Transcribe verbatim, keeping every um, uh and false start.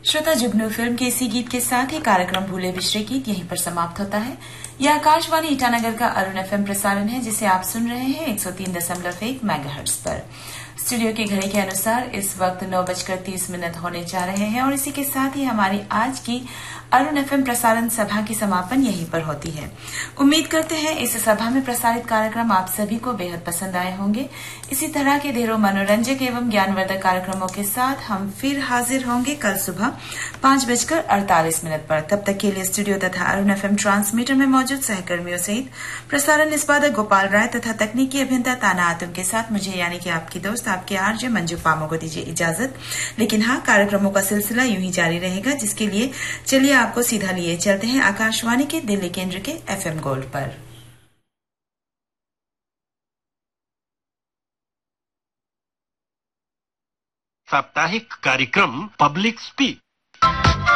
श्रोता जुगनू फिल्म के इसी गीत के साथ ही कार्यक्रम भूले बिछड़े गीत यहीं पर समाप्त होता है। यह आकाशवाणी ईटानगर का अरुण एफएम प्रसारण है, जिसे आप सुन रहे हैं एक सौ तीन दशमलव एक मेगाहर्ट्ज पर। स्टूडियो की घड़ी के अनुसार इस वक्त नौ बजकर तीस मिनट होने जा रहे हैं और इसी के साथ ही हमारी आज की अरुण एफएम प्रसारण सभा की समापन यहीं पर होती है। उम्मीद करते हैं इस सभा में प्रसारित कार्यक्रम आप सभी को बेहद पसंद आए होंगे। इसी तरह के ढेरों मनोरंजक एवं ज्ञानवर्धक कार्यक्रमों के साथ हम फिर हाजिर होंगे कल सुबह पांच बजकर अड़तालीस मिनट पर। तब तक के लिए स्टूडियो तथा अरुण एफएम ट्रांसमीटर में मौजूद सहकर्मियों सहित प्रसारण निष्पादक गोपाल राय तथा तकनीकी अभियंता ताना आतम के साथ मुझे यानी कि आपकी दोस्त आपके आरजे मंजू पामो को दीजिए इजाजत। लेकिन हाँ, कार्यक्रमों का सिलसिला यूं ही जारी रहेगा, जिसके लिए चलिए आपको सीधा लिए चलते हैं आकाशवाणी के दिल्ली केंद्र के एफएम गोल्ड पर। साप्ताहिक कार्यक्रम पब्लिक स्पीक